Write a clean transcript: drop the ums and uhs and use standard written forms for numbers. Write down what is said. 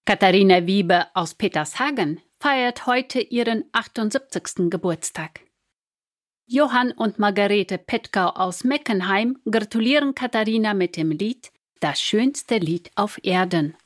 Katharina Wiebe aus Petershagen feiert heute ihren 78. Geburtstag. Johann und Margarete Petkau aus Meckenheim gratulieren Katharina mit dem Lied »Das schönste Lied auf Erden«.